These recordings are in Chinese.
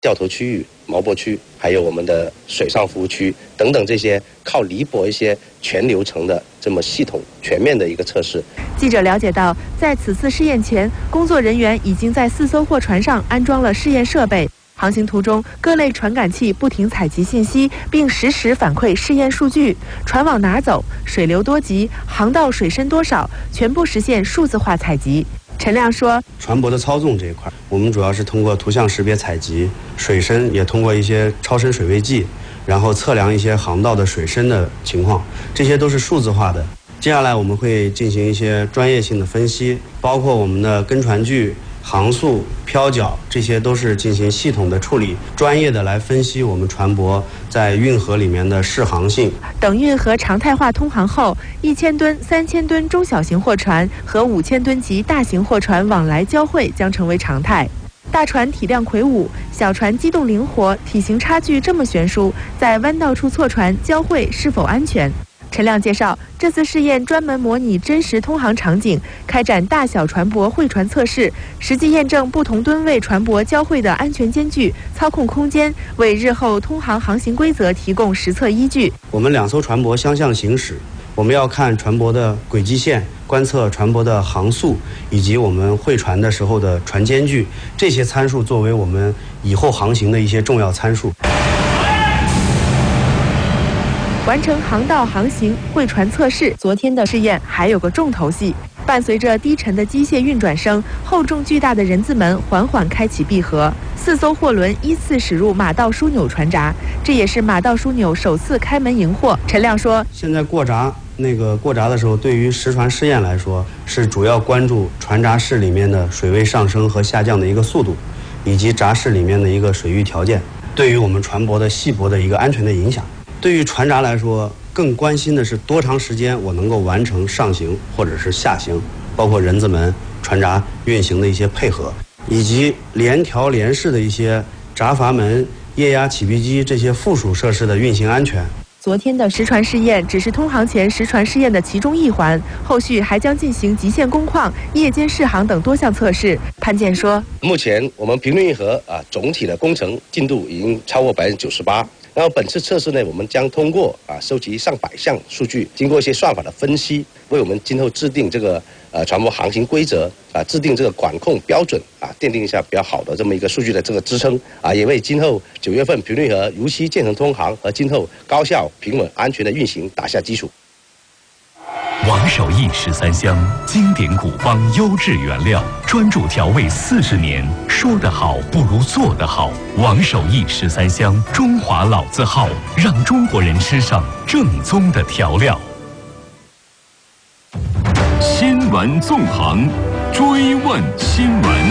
掉头区域、毛泊区，还有我们的水上服务区等等这些靠离泊一些全流程的这么系统全面的一个测试。 记者了解到，在此次试验前，工作人员已经在4艘货船上安装了试验设备。航行途中，各类传感器不停采集信息，并实时反馈试验数据。船往哪走、水流多急、航道水深多少，全部实现数字化采集。陈亮说， 船舶的操纵这一块，我们主要是通过图像识别采集，水深也通过一些超深水位计，然后测量一些航道的水深的情况，这些都是数字化的。接下来我们会进行一些专业性的分析，包括我们的跟船距、航速、漂角，这些都是进行系统的处理，专业的来分析我们船舶在运河里面的适航性。 等运河常态化通航后，1000吨、3000吨中小型货船和5000吨级大型货船往来交汇将成为常态。大船体量魁梧，小船机动灵活，体型差距这么悬殊，在弯道处错船交汇是否安全？陈亮介绍，这次试验专门模拟真实通航场景，开展大小船舶会船测试，实际验证不同吨位船舶交汇的安全间距、操控空间，为日后通航航行规则提供实测依据。 我们2艘船舶相向行驶，我们要看船舶的轨迹线，观测船舶的航速，以及我们会船的时候的船间距，这些参数作为我们以后航行的一些重要参数。 完成航道航行、会船测试。昨天的试验还有个重头戏，伴随着低沉的机械运转声，厚重巨大的人字门缓缓开启闭合，4艘货轮依次驶入马道枢纽船闸，这也是马道枢纽首次开门迎货。陈亮说， 现在过闸的时候，对于实船试验来说，是主要关注船闸室里面的水位上升和下降的一个速度，以及闸室里面的一个水域条件，对于我们船舶的细泊的一个安全的影响。对于船闸来说，更关心的是多长时间我能够完成上行或者是下行，包括人字门、船闸运行的一些配合，以及联调联式的一些闸阀门、液压起闭机这些附属设施的运行安全。 昨天的实船试验只是通航前实船试验的其中一环，后续还将进行极限工况、夜间试航等多项测试。潘健说， 目前我们平运河总体的工程进度已经超过98%。然后本次测试呢，我们将通过收集上百项数据，经过一些算法的分析，为我们今后制定这个船舶航行规则制定这个管控标准奠定一下比较好的这么一个数据的这个支撑也为今后9月份平运河如期建成通航和今后高效、平稳、安全的运行打下基础。 王守义13香，经典古方优质原料，专注调味40年，说得好不如做得好。王守义13香，中华老字号，让中国人吃上正宗的调料。新闻纵横，追问新闻。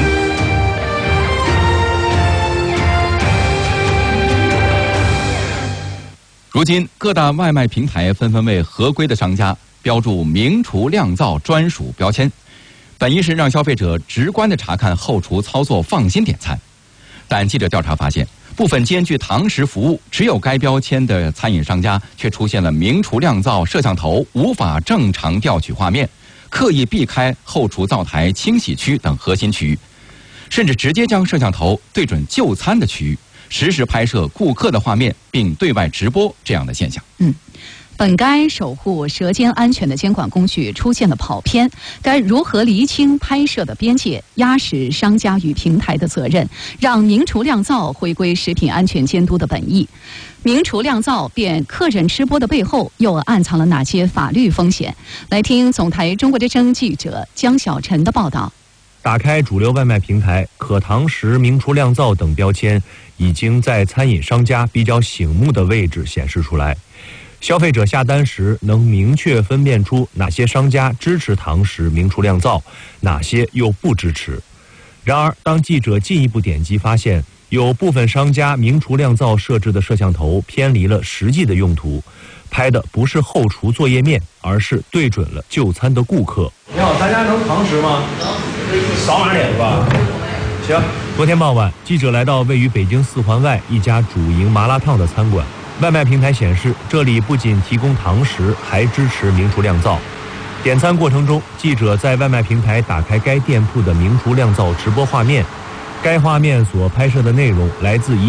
如今，各大外卖平台纷纷为合规的商家标注名厨酿造专属标签，本意是让消费者直观地查看后厨操作，放心点餐。但记者调查发现，部分兼具堂食服务、持有该标签的餐饮商家却出现了名厨酿造摄像头无法正常调取画面，刻意避开后厨灶台、清洗区等核心区域，甚至直接将摄像头对准就餐的区域，实时拍摄顾客的画面并对外直播这样的现象。 本该守护舌尖安全的监管工具出现了跑偏，该如何厘清拍摄的边界，压实商家与平台的责任，让名厨酿造回归食品安全监督的本意？名厨酿造变客人吃播的背后，又暗藏了哪些法律风险？来听总台中国之声记者江小晨的报道。 打开主流外卖平台，可堂食、名厨酿造等标签已经在餐饮商家比较醒目的位置显示出来。消费者下单时能明确分辨出哪些商家支持堂食、名厨酿造，哪些又不支持。然而，当记者进一步点击发现，有部分商家名厨酿造设置的摄像头偏离了实际的用途，拍的不是后厨作业面，而是对准了就餐的顾客。 你好，咱家能堂食吗？扫码点吧。行。 昨天傍晚，记者来到位于北京4环外一家主营麻辣烫的餐馆。外卖平台显示，这里不仅提供堂食，还支持名厨酿造。点餐过程中，记者在外卖平台打开该店铺的名厨酿造直播画面， 该画面所拍摄的内容来自